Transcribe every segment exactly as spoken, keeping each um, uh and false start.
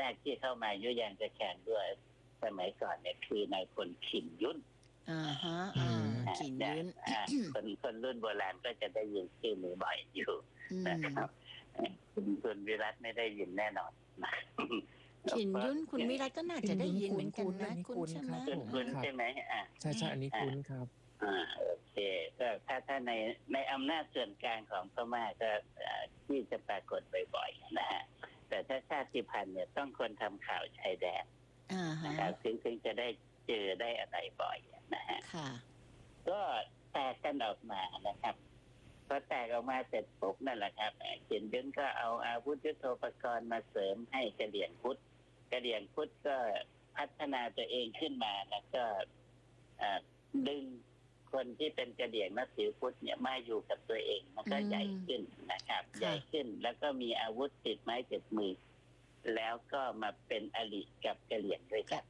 รกที่เข้ามายุยงจะแข่งด้วยสมัยก่อนเนี่ยคือนายพลขิมยุ่นอ่าฮะอ่าขิมยุ่นคนคนรุ่นโบราณก็จะได้ยินชื่อนี้บ่อยอยู่นะครับคุณคุณวิรัตไม่ได้ยินแน่นอนขิมยุ่นคุณวิรัตก็น่าจะได้ยินเหมือนกันนะคุณใช่ไหมคุณใช่ไหมอ่าใช่ใช่อันนี้คุณครับอ่าโอเคก็ถ้าถ้าในในอำนาจส่วนกลางของพม่าก็ที่จะปรากฏบ่อยๆนะฮะแต่ถ้าชาติพันธุ์เนี่ยต้องคนทำข่าวชายแดนนะครับถึงถึงจะได้เจอได้อะไรบ่อยนะฮะก็แตกกันออกมานะครับพอแตกออกมาเสร็จปุ๊บนั่นแหละครับเขียนยึนก็เอาอาวุธยุทโธปกรณ์มาเสริมให้กระเหลี่ยงพุทธกระเหลี่ยงพุทธก็พัฒนาตัวเองขึ้นมาแล้วก็ดึงคนที่เป็นกระเหลี่ยงนับถือพุทธเนี่ยมาอยู่กับตัวเองมันก็ใหญ่ขึ้นนะครับใหญ่ขึ้นแล้วก็มีอาวุธติดไม้ติดมือแล้วก็มาเป็นอริกับกระเหลี่ยงด้วยกัน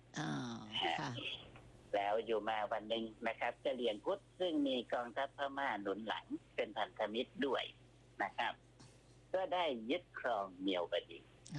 แล้วอยู่มาวันหนึ่งนะครับกระเหลี่ยงพุทธซึ่งมีกองทัพพม่าหนุนหลังเป็นพันธมิตรด้วยนะครับก็ได้ยึดครองเมียวบดี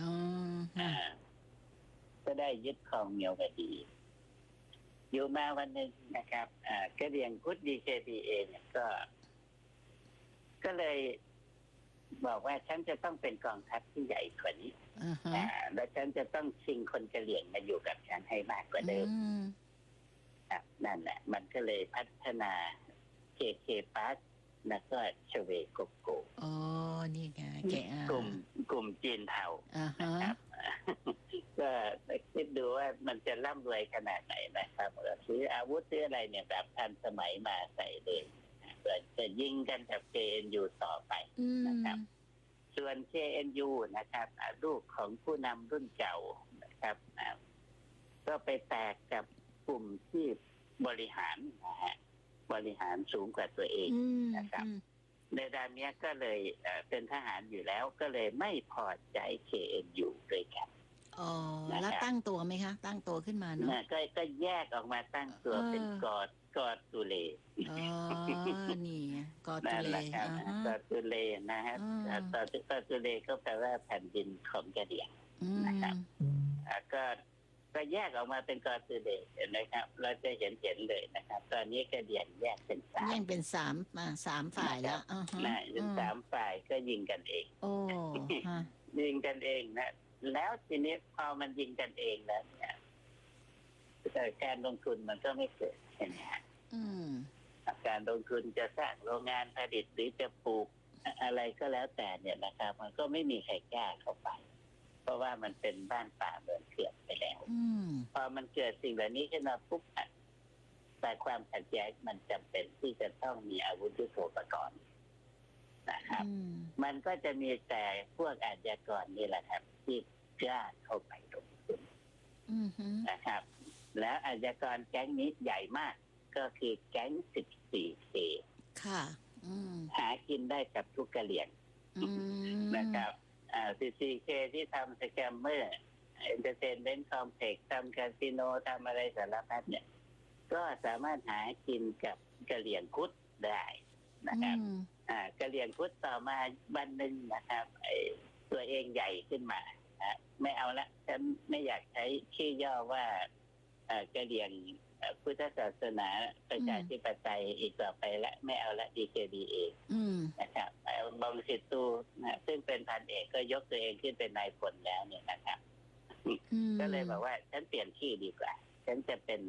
ก็ได้ยึดครองเมียวบดีอยู่มาวันหนึ่งนะครับกระเหลี่ยงพุทธ ดี เค พี เอ เนี่ยก็ก็เลยบอกว่าฉันจะต้องเป็นกองทัพที่ใหญ่กว่านี้และฉันจะต้องชิงคนกระเหลี่ยงมาอยู่กับฉันให้มากกว่าเดิมนั่นแหละมันก็เลยพัฒนา เค เค พาส แล้วก็ชเวโกโกอ๋อนี่ไงแกกลุ่มกลุ่มจีนเทานะครับก็คิดดูว่ามันจะร่ำรวยขนาดไหนนะครับซื้ออาวุธซื้ออะไรเนี่ยแบบทันสมัยมาใส่เลยจะยิงกันกับ เค เอ็น ยู ต่อไปนะครับส่วน เค เอ็น ยู นะครับลูกของผู้นำรุ่นเก่านะครับก็ไปแตกกับกลุ่มที่บริหารนะฮะบริหารสูงกว่าตัวเองนะครับในด้านนี้ก็เลยเป็นทหารอยู่แล้วก็เลยไม่พอใจ เค เอ็น ยู ด้วยกันอ๋อแล้วตั้งตัวไหมคะตั้งตัวขึ้นมาเนาะก็ก็แยกออกมาตั้งตัวเป็นกอดกอดตุเลอ๋อนี่กอดตุเลกอดตุเลนะฮะกอดตุเลก็แปลว่าแผ่นดินของกระเหรี่ยงนะครับก็ก็แยกออกมาเป็นกอตุเลนะครับเราจะเห็นเห็นเลยนะครับตอนนี้กระเหรี่ยงแยกเป็นสามแยกเป็นสามมาสามฝ่ายแล้วอ่าฮะเป็นสามฝ่ายก็ยิงกันเองโอ้ยิงกันเองนะแล้วทีนี้พอมันยิงกันเองแล้วเนี่ยการลงทุนมันก็ไม่เกิดใช่ไหมฮะการลงทุนจะสร้างโรงงานผลิตหรือจะปลูกอะไรก็แล้วแต่เนี่ยนะครับมันก็ไม่มีใครกล้าเข้าไปเพราะว่ามันเป็นบ้านป่าเมืองเถื่อนไปแล้วพอมันเกิดสิ่งแบบนี้ขึ้นมาปุ๊บแต่ความขัดแย้งมันจำเป็นที่จะต้องมีอาวุธยุทโธปกรณ์นะครับมันก็จะมีแต่พวกอาชญากรนี่แหละครับที่กล้าเข้าไปลงทุนนะครับแล้วอาชญากรแก๊งนี้ใหญ่มากก็คือแก๊ง สิบสี่ เคค่ะหากินได้กับทุกกะเหรี่ยงนะครับอ่า สิบสี่ เค ที่ทำสแกมเมอร์เอนเตอร์เทนเมนต์คอมเพล็กซ์ทำคาสิโนทำอะไรสารพัดเนี่ยก็สามารถหากินกับกะเหรี่ยงพุทธได้นะครับอ่ากะเหรี่ยงพุทธต่อมาวันหนึ่งนะครับไอ้ตัวเองใหญ่ขึ้นมาไม่เอาละฉันไม่อยากใช้ชื่อย่อว่ากะเหรี่ยงพุทธศาสนาประชาธิปไตยอีกต่อไปละไม่เอาละ ดี เค บี เอ นะครับบางสิตูนะซึ่งเป็นพันเอกก็ยกตัวเองขึ้นเป็นนายพลแล้วเนี่ยนะครับก็เลยบอกว่าฉันเปลี่ยนชื่อดีกว่าฉันจะเป็น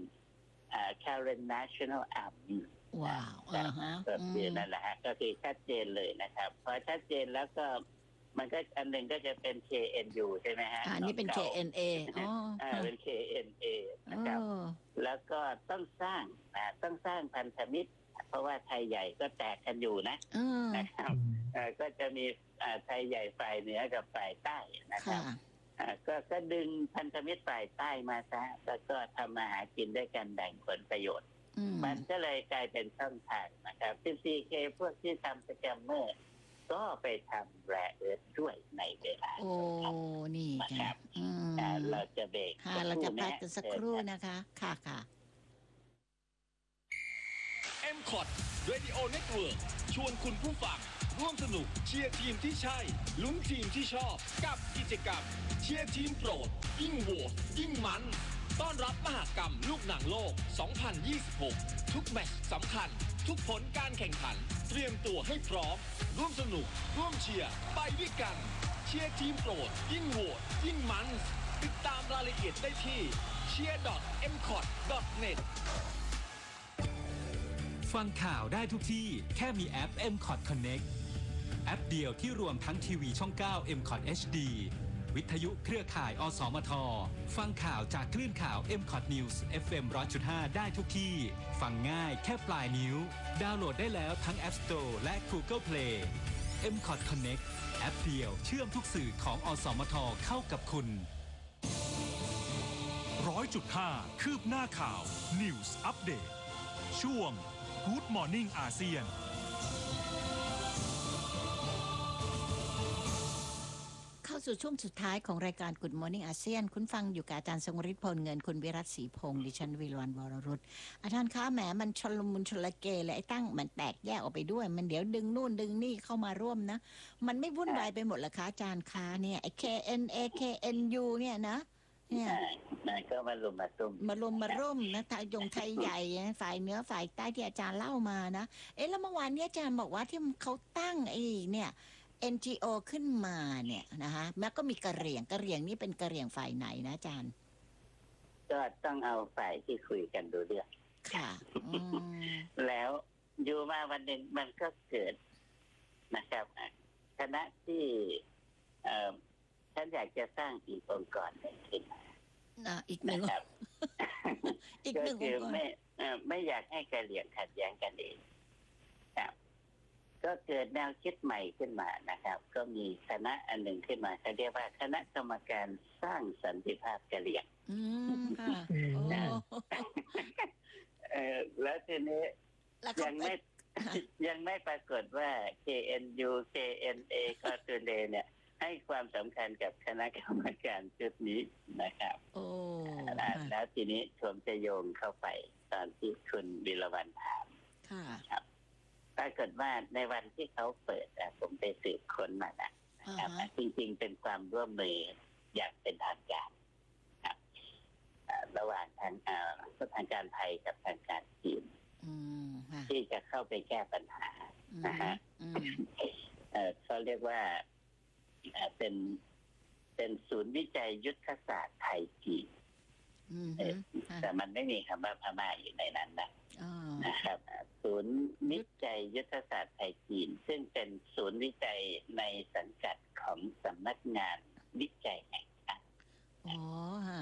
Karen National Army ว้าวก็คือนั่นแหละฮะก็คือชัดเจนเลยนะครับพอชัดเจนแล้วก็มันก็อันหนึ่งก็จะเป็น เค เอ็น ยู ใช่ไหมฮะอันนี้เป็น เค เอ็น เอ อ๋อเป็น เค เอ็น เอ นะครับแล้วก็ต้องสร้างนะต้องสร้างพันธมิตรเพราะว่าไทยใหญ่ก็แตกกันอยู่นะนะครับก็จะมีไทยใหญ่ฝ่ายเหนือกับฝ่ายใต้นะครับก็ก็ดึงพันธมิตรฝ่ายใต้มาซะแล้วก็ทำมาหากินด้วยกันแบ่งผลประโยชน์มันก็เลยกลายเป็นช่องทางนะครับ สิบสี่ เค พวกที่ทำสแกมเมอร์ก็ไปทำแร่เอิร์ธด้วยในเวลาโอ้นี่ครับเราจะเบรกเราจะพักกันสักครู่นะคะค่ะค่ะเอ็ม ซี โอ ที Radio Network ชวนคุณผู้ฟังร่วมสนุกเชียร์ทีมที่ใช่ลุ้นทีมที่ชอบกับกิจกรรมเชียร์ทีมโปรดยิ่งโหวตยิ่งมันต้อนรับมหกรรมลูกหนังโลก สองพันยี่สิบหก ทุกแมตช์สำคัญทุกผลการแข่งขันเตรียมตัวให้พร้อมร่วมสนุกร่วมเชียร์ไปด้วยกันเชียร์ทีมโปรดยิ่งโหวตยิ่งมันติดตามรายละเอียดได้ที่ เชียร์ ดอท เอ็ม ซี โอ ที ดอท เน็ตฟังข่าวได้ทุกที่แค่มีแอป เอ็ม ซี โอ ที Connect แอปเดียวที่รวมทั้งทีวีช่อง เก้า เอ็ม ซี โอ ที เอช ดี วิทยุเครือข่าย อสมท ฟังข่าวจากคลื่นข่าว เอ็ม ซี โอ ที News เอฟ เอ็ม หนึ่งร้อยจุดห้า ได้ทุกที่ ฟังง่ายแค่ปลายนิ้ว ดาวน์โหลดได้แล้วทั้ง App Store และ Google Play เอ็ม ซี โอ ที Connect แอปเดียวเชื่อมทุกสื่อของ อสมท เข้ากับคุณร้อยจุดห้า คืบหน้าข่าว News Update ช่วง Good Morning อาเซียนเข้าสู่ช่วงสุดท้ายของรายการ Good Morning อาเซียนคุณฟังอยู่กับอาจารย์ทรงฤทธิ์พลเงินคุณวิรัตศรีพงษ์ดิฉันวิรวรรณวรรุตอาจารย์คะแหมมันชลมุนชลเกเลยไอ้ตั้งมันแตกแยกออกไปด้วยมันเดี๋ยวดึงนู่นดึงนี่เข้ามาร่วมนะมันไม่วุ่นวายไปหมดเหรอคะอาจารย์คะเนี่ยไอ้ เค เอ็น เอ เค เอ็น ยู เนี่ยนะเนี่ยมันก็มารุมมาตุ้มมารุมมาร่มนะไทยยงไทยใหญ่ฝ่ายเหนือฝ่ายใต้ที่อาจารย์เล่ามานะเอ๊ะแล้วเมื่อวานนี้อาจารย์บอกว่าที่เขาตั้งไอ้เนี่ย เอ็น จี โอ ขึ้นมาเนี่ยนะคะแล้วก็มีกระเหรี่ยงกระเหรี่ยงนี่เป็นกระเหรี่ยงฝ่ายไหนนะอาจารย์ก็ต้องเอาฝ่ายที่คุยกันดูเรื่องค่ะแล้วอยู่มาวันหนึ่งมันก็เกิดนะครับคณะที่ฉันอยากจะสร้างอีกองค์กรหนึ่งขึ้นมาอีกหนึ่งครับอีกหนึ่งองค์กรไม่ไม่อยากให้กระเหรี่ยงขัดแย้งกันเองครับก็เกิดแนวคิดใหม่ขึ้นมานะครับก็มีคณะอันหนึ่งขึ้นมาเขาเรียกว่าคณะกรรมการสร้างสันติภาพกะเหรี่ยงอืมค่ะเออแล้วทีนี้ยังไม่ยังไม่ปรากฏว่า เค เอ็น ยู เค เอ็น เอ ก็ตัวเลเนี่ยให้ความสำคัญกับคณะกรรมการชุดนี้นะครับโอ้แล้วทีนี้ชมจะโยงเข้าไปตอนที่คุณวิรวรรณถามค่ะครับปรากฏว่าในวันที่เขาเปิดผมไปสืบค้นมานะครับจริงๆเป็นความร่วมมืออย่างเป็นทางการครับระหว่างทางทางการไทยกับทางการจีนที่จะเข้าไปแก้ปัญหานะฮะเขาเรียกว่าเป็นเป็นศูนย์วิจัยยุทธศาสตร์ไทยจีนแต่มันไม่มีคำว่าพม่าอยู่ในนั้นนะนะครับศูนย์วิจัยยุทธศาสตร์ไทยจีนซึ่งเป็นศูนย์วิจัยในสังกัดของสำนักงานวิจัยแห่งชาติอ๋อค่ะ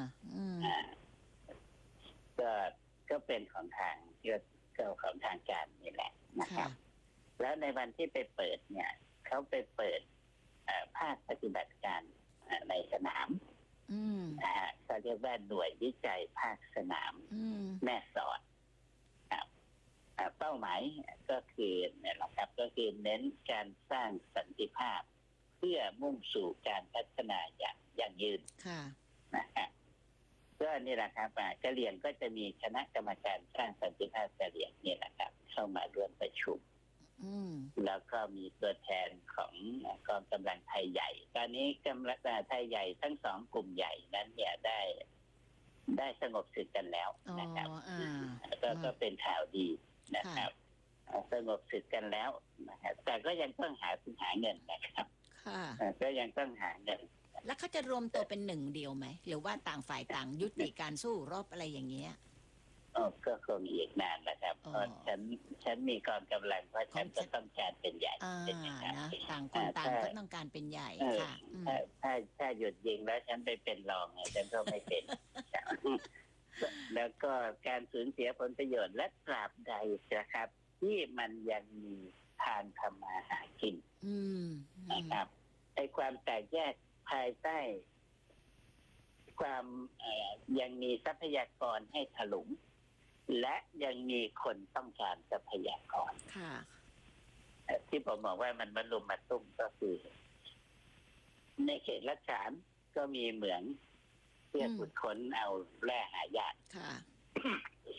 ก็ก็เป็นของทางก็ของทางการนี่แหละนะครับแล้วในวันที่ไปเปิดเนี่ยเขาไปเปิดภาคปฏิบัติการในสนามนะฮะเขาเรียกว่าหน่วยวิจัยภาคสนามแม่สอดเป้าหมายก็คือเนี่ยนะครับก็คือเน้นการสร้างสันติภาพเพื่อมุ่งสู่การพัฒนาอย่างยั่งยืนนะฮะก็นี่แหละครับกะเหรี่ยงก็จะมีคณะกรรมการสร้างสันติภาพกะเหรี่ยงนี่แหละครับเข้ามาร่วมประชุมแล้วก็มีตัวแทนของกองกำลังไทยใหญ่ตอนนี้กำลังไทยใหญ่ทั้งสองกลุ่มใหญ่นั้นเนี่ยได้ได้สงบศึกกันแล้วนะครับก็ก็เป็นข่าวดีนะครับสงบศึกกันแล้วนะครับแต่ก็ยังต้องหาหาเงินนะครับก็ยังต้องหาเงินแล้วเขาจะรวมตัวเป็นหนึ่งเดียวไหมหรือว่าต่างฝ่ายต่างยุติการสู้รบอะไรอย่างเงี้ยอ๋อก็คงอีกนานนะครับเพราะฉันฉันมีกองกำลังเพราะฉันจะต้องการเป็นใหญ่เป็นอย่างนั้นนะต่างคนต่างก็ต้องการเป็นใหญ่ค่ะถ้าถ้าถ้าหยุดยิงแล้วฉันไปเป็นรองฉันก็ไม่เป็นแล้วก็การสูญเสียผลประโยชน์และตราบใดนะครับที่มันยังมีทางทำมาหากินนะครับไอ้ความแตกแยกภายใต้ความยังมีทรัพยากรให้ถลุงและยังมีคนต้องการทรัพยากรที่ผมบอกว่ามันมาลุมมาตุ้มก็คือในเขตรัชฉานก็มีเหมืองเพื่อขุดค้นเอาแร่หายาก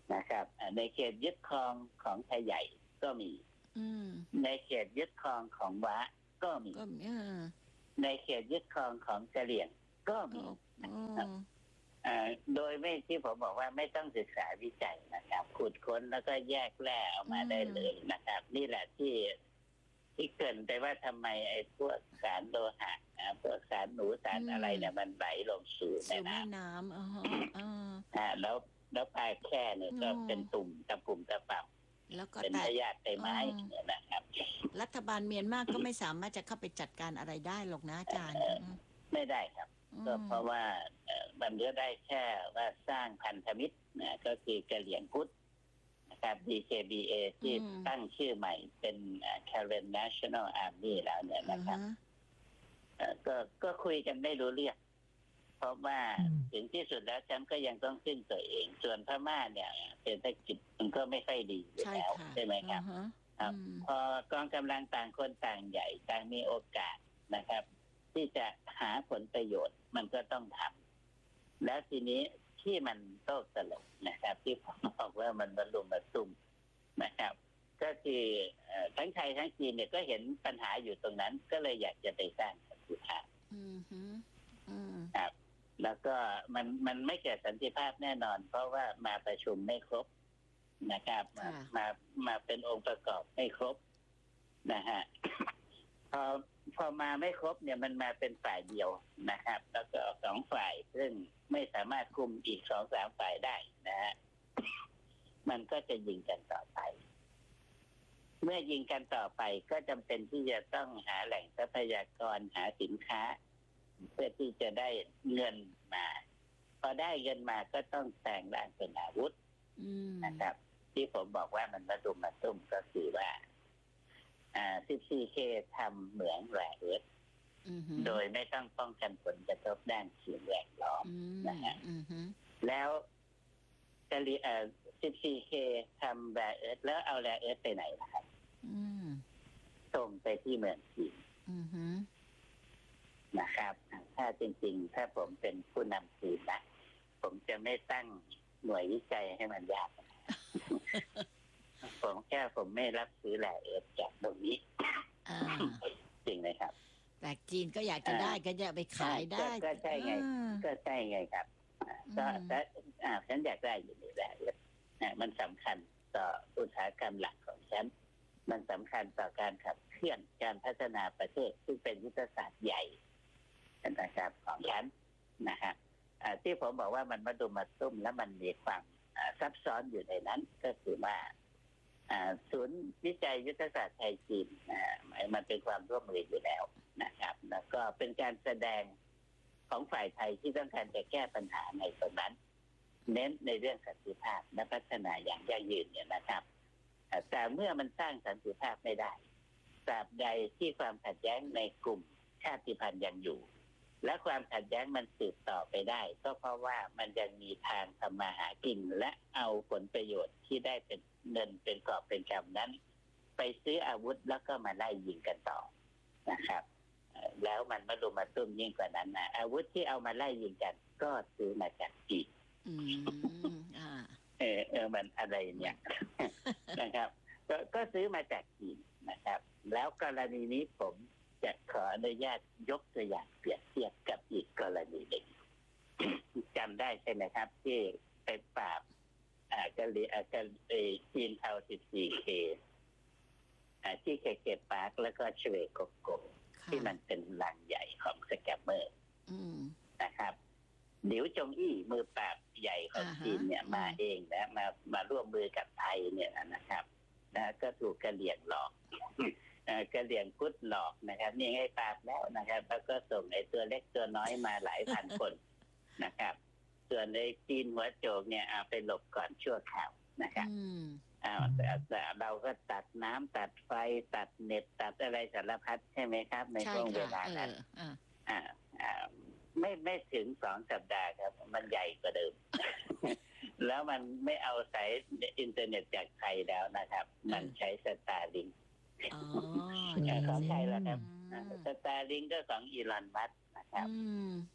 นะครับอ่าในเขตยึดครองของไทยใหญ่ก็มีอืมในเขตยึดครองของว้าก็มีก็เออในเขตยึดครองของกะเหรี่ยงก็มีโอ้อ่าโดยไม่ที่ผมบอกว่าไม่ต้องศึกษาวิจัยนะครับขุดค้นแล้วก็แยกแร่ออกมาได้เลยนะครับ นี่แหละที่ที่เกรินไปว่าทำไมไอ้พวกสารโลหะอ่าพวกสารหนูสารอะไรเนี่ยมันไหลลงสู่แม่สู่แม่น้ำน้ำอ๋ออ๋ออ่าแล้วแล้วปลาแค่เนี่ยก็อืมเป็นตุ่มตะปุ่มตะปับแล้วก็เป็นแต่พยาธิใบไม้อ๋อเนี่ยนะครับรัฐบาลเมียนมาก็ไม่สามารถจะเข้าไปจัดการอะไรได้หรอกนะอาจารย์อืมไม่ได้ครับอืมก็เพราะว่าเอ่อมันก็ได้แค่ว่าสร้างพันธมิตรนะก็คือกะเหรี่ยงพุทธนะครับ ดี เค บี เอ ที่ตั้งชื่อใหม่เป็น Karen National Army แล้วเนี่ยนะครับอ่าฮะเอ่อก็ก็คุยกันไม่รู้เรื่องเพราะว่าถึงที่สุดแล้วฉันก็ยังต้องขึ้นตัวเอง ส่วนพม่าเนี่ยเศรษฐกิจมันก็ไม่ค่อยดีอยู่ใช่แล้วค่ะใช่ไหมครับอ่าฮะครับอืมพอกองกำลังต่างคนต่างใหญ่ต่างมีโอกาสนะครับ ที่จะหาผลประโยชน์มันก็ต้องทำแล้วทีนี้ที่มันโต้ตลบนะครับ ที่ผมบอกว่ามันบรรลุมมาตุ่มนะครับ ก็คือเอ่อทั้งไทยทั้งจีนเนี่ยก็เห็นปัญหาอยู่ตรงนั้น ก็เลยอยากจะไปสร้างสันติภาพอืมฮึอืมครับ แล้วก็มันมันไม่เกิดสันติภาพแน่นอน เพราะว่ามาประชุมไม่ครบนะครับ มามามาเป็นองค์ประกอบไม่ครบนะฮะ พอพอมาไม่ครบเนี่ยมันมาเป็นฝ่ายเดียวนะครับ แล้วก็สองฝ่ายซึ่งไม่สามารถคุมอีกสองสามฝ่ายได้นะฮะ มันก็จะยิงกันต่อไป เมื่อยิงกันต่อไปก็จำเป็นที่จะต้องหาแหล่งทรัพยากรหาสินค้า เพื่อที่จะได้เงินมา พอได้เงินมาก็ต้องแต่งร่างเป็นอาวุธอืมนะครับ ที่ผมบอกว่ามันมาดุมมาตุ้มก็คือว่า อ่า สิบสี่ เค ทำเหมืองแร่เอิร์ธอืมฮึโดยไม่ต้องป้องกันผลกระทบด้านสิ่งแวดล้อมอืมนะฮะอืมฮึแล้วกะลีเอ่อ สิบสี่ เค ทำแร่เอิร์ธแล้วเอาแร่เอิร์ธไปไหนล่ะครับอืมส่งไปที่เมืองจีนอืมฮึนะครับ ถ้าจริงๆ ถ้าผมเป็นผู้นำทีมนะผมจะไม่ตั้งหน่วยวิจัยให้มันยาก ผมแค่ผมไม่รับซื้อแร่เอิร์ธจากตรงนี้อ่าจริงไหมครับแต่จีนก็อยากจะได้ก็จะไปขายได้ก็ใช่ไงอ่าก็ใช่ไงครับอ่าก็อืมแต่อ่าฉันอยากได้อยู่ในแร่เอิร์ธนะมันสำคัญต่ออุตสาหกรรมหลักของฉัน มันสำคัญต่อการขับเคลื่อนการพัฒนาประเทศซึ่งเป็นยุทธศาสตร์ใหญ่นะครับของฉันนะครับอ่าที่ผมบอกว่ามันมาดุมมาตุ้มแล้วมันมีความอ่าซับซ้อนอยู่ในนั้น ก็คือว่าอ่าศูนย์วิจัยยุทธศาสตร์ไทยจีนอ่ามันเป็นความร่วมมืออยู่แล้วนะครับ แล้วก็เป็นการแสดงของฝ่ายไทยที่ต้องการจะแก้ปัญหาในตรงนั้น เน้นในเรื่องสันติภาพและพัฒนาอย่างยั่งยืนเนี่ยนะครับอ่าแต่เมื่อมันสร้างสันติภาพไม่ได้ตราบใดที่ความขัดแย้งในกลุ่มชาติพันธุ์ยังอยู่ และความขัดแย้งมันสืบต่อไปได้ ก็เพราะว่ามันยังมีทางทำมาหากินและเอาผลประโยชน์ที่ได้เป็นเงินเป็นกอบเป็นกำนั้น ไปซื้ออาวุธแล้วก็มาไล่ยิงกันต่อนะครับเอ่อแล้วมันมารุมมาตุ้มยิ่งกว่านั้นนะอาวุธที่เอามาไล่ยิงกันก็ซื้อมาจากจีนอืมอ่าเออเออมันอะไรเนี่ย นะครับ ก็ก็ซื้อมาจากจีนนะครับ แล้วกรณีนี้ผมจะขออนุญาตยกตัวอย่างเปรียบเทียบกับอีกกรณีหนึ่ง จำได้ใช่ไหมครับ ที่ไปปราบอ่ากะลีอ่ากะเอ่อจีนเทา สิบสี่ เค อ่าที่เคเกปาร์คแล้วก็ชเวโกโกค่ะที่มันเป็นลังใหญ่ของสแกมเมอร์อืมนะครับหลิวจงอี้มือปราบใหญ่ของอ่าฮะจีนเนี่ยอืมมาเองนะมามาร่วมมือกับไทยเนี่ยนะครับนะก็ถูกกระเหลี่ยงหลอก เอ่อกระเหลี่ยงพุทธหลอกนะครับ นี่ให้ปราบแล้วนะครับ แล้วก็ส่งไอ้ตัวเล็กตัวน้อยมาหลายพันคน นะครับ ส่วนในจีนหัวโจกเนี่ยเอาไปหลบก่อนชั่วคราวนะครับอืมอ่าแต่แต่เราก็ตัดน้ำตัดไฟตัดเน็ตตัดอะไรสารพัดใช่ไหมครับ ในใช่ช่วงเวค่ะลาเอนั้นออ่าอ่าอ่าไม่ไม่ถึงสองสัปดาห์ครับ มันใหญ่กว่าเดิม แล้วมันไม่เอาสายอินเทอร์เน็ตจากไทยแล้วนะครับ มันใช้สตาร์ลิงอ๋อของใครล่ะครับอืมสตาร์ลิงก็ของอีลอนมัสก์นะครับอืม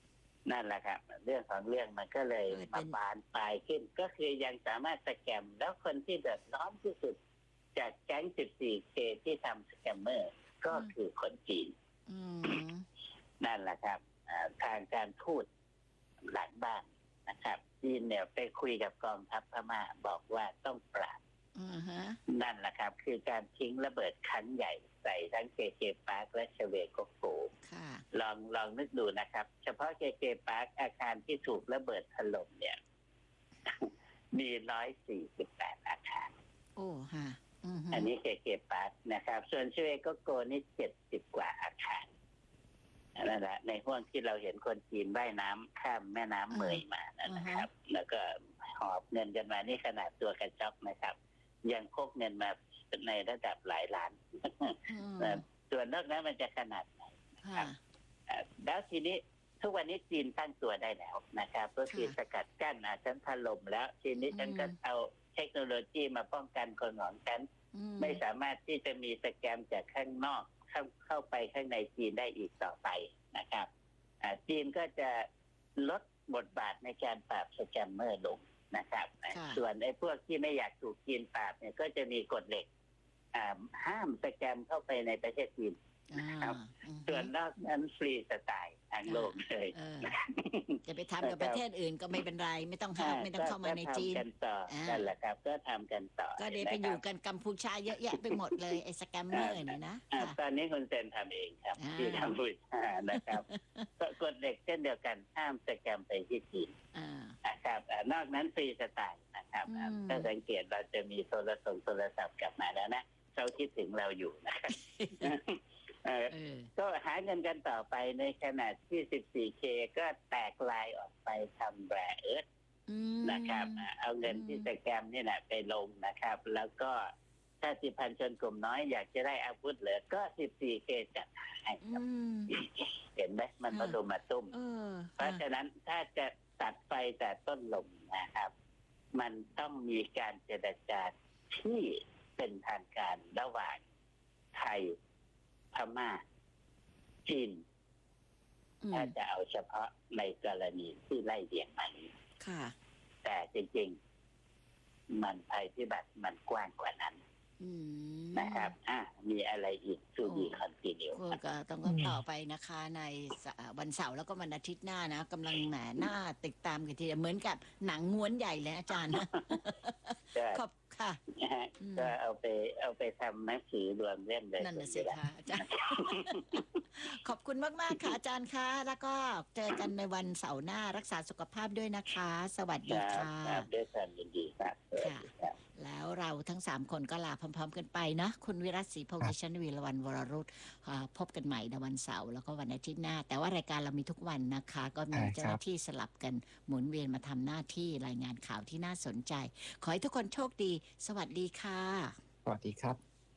นั่นแหละครับ เรื่องของเรื่องมันก็เลยเออเป็มาน บานปลายขึ้น ก็คือยังสามารถสแกมแล้วคนที่เดือดร้อนที่สุดจากแก๊ง สิบสี่ เค ที่ทำสแกมเมอร์ ก็คือคนจีนอืมนั่นแหละครับอ่าทางการทูตหลังบ้านนะครับจีนเนี่ยไปคุยกับกองทัพพม่าบอกว่าต้องปราบอือฮะนั่นแหละครับ คือการทิ้งระเบิดครั้งใหญ่ใส่ทั้ง เค เค Park และชเวโกโกค่ะลองลองนึกดูนะครับ เฉพาะ เค เค Park อาคารที่ถูกระเบิดถล่มเนี่ย มี หนึ่งร้อยสี่สิบแปด อาคารโอ้ฮะอือฮึอันนี้ เค เค Park นะครับ ส่วนชเวโกโกนี่ เจ็ดสิบ กว่าอาคารนั่นแหละในห่วงที่เราเห็นคนจีนว่ายน้ำข้ามแม่น้ำเมยมานั่นนะครับ แล้วก็หอบเงินกันมานี่ขนาดตัวกระจอกนะครับ ยังพกเงินมาในระดับหลายล้านอืมส่วนนอกนั้นมันจะขนาดไหนค่ะอ่าแล้วทีนี้ทุกวันนี้จีนตั้งตัวได้แล้วนะครับก็คือค่ะสกัดกั้นอาฉันถล่มแล้วทีนี้ฉันก็อืมเอาเทคโนโลยีมาป้องกันคนของฉันอืมไม่สามารถที่จะมีสแกมจากข้างนอกเข้าเข้าไปข้างในจีนได้อีกต่อไปนะครับอ่าจีนก็จะลดบทบาทในการปราบสแกมเมอร์ลงนะครับค่ะส่วนไอ้พวกที่ไม่อยากถูกจีนปราบเนี่ยก็จะมีกฎเหล็กอ่าห้ามสแกมเข้าไปในประเทศจีนอ่าครับอือฮึส่วนนอกนั้นฟรีสไตล์ทางโลกเลยเออ จะไปทำกับประเทศอื่นก็ไม่เป็นไร ไม่ต้องห้ามไม่ต้องเข้ามาในจีนก็ทำกันต่ออา นั่นแหละครับ ก็ทำกันต่อก็เดี๋ยวไปอยู่กันกัมพูชาเยอะแยะไปหมดเลยไอ้สแกมเมอร์เนี่ยนะอ่าค่ะตอนนี้คุณเซนทำเองครับอ่าที่กัมพูชานะครับก็กฎเหล็กเช่นเดียวกันห้ามสแกมไปที่จีนอ่านะครับอ่านอกนั้นฟรีสไตล์นะครับอ่าอืมถ้าสังเกตเราจะมีโทรศัพท์โทรศัพท์กลับมาแล้วนะเขาคิดถึงเราอยู่นะครับ เอ่อเออก็หาเงินกันต่อไปในขณะที่ สิบสี่ เค ก็แตกลายออกไปทำแบรเอิร์ธอืมนะครับอ่าเอาเงินที่สแกมนี่แหละไปลงนะครับ แล้วก็ชาติพันธุ์ชนกลุ่มน้อยอยากจะได้อาวุธเหลือก็ สิบสี่ เค จัดให้คอืรับมเห็นไหมมันค่ะมาดุมมาตุ้มเออเพราะฉะนั้นถ้าจะตัดไฟแต่ต้นลมนะครับ มันต้องมีการเจรจาที่เป็นทางการระหว่างไทยพม่าจีนอืมถ้าจะเอาเฉพาะในกรณีที่ไล่เลียงมันค่ะแต่จริงๆ มันภัยพิบัติมันกว้างกว่านั้นอืมนะครับ อ่ะมีอะไรอีกสูดีคอนติเนียก็ก็ต้องก็ต่อไปนะคะในสะวันเสาร์แล้วก็วันอาทิตย์หน้านะกำลังแหมหน้าติดตามกันทีเดียวเหมือนกับหนังม้วนใหญ่เลยอาจารย์นะก็ขอบค่ะนะฮะอืมก็เอาไปเอาไปทำหนังสือรวมเล่มเลยนั่นน่ะสิคะอาจารย์ ขอบคุณมาก ๆ ค่ะอาจารย์คะแล้วก็เจอกันในวันเสาร์หน้ารักษาสุขภาพด้วยนะคะ สวัสคดีรับค่ะครับด้วยความยินดีครับสวัสดีครับแล้วเราทั้งสามคนก็ลาพร้อม ๆ กันไปนะคุณวิรัตศรีพงษ์ดิฉันวีรวรรณวรรุตอ่าพบกันใหม่ในวันเสาร์แล้วก็วันอาทิตย์หน้า แต่ว่ารายการเรามีทุกวันนะคะ ก็มีใช่ครับเจ้าหน้าที่สลับกันหมุนเวียนมาทำหน้าที่รายงานข่าวที่น่าสนใจ ขอให้ทุกคนโชคดี สวัสดีค่ะสวัสดีครับ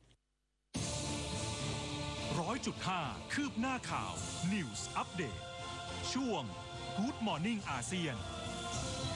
ร้อยจุดห้าคืบหน้าข่าว News อัปเดตช่วง Good Morning อาเซียน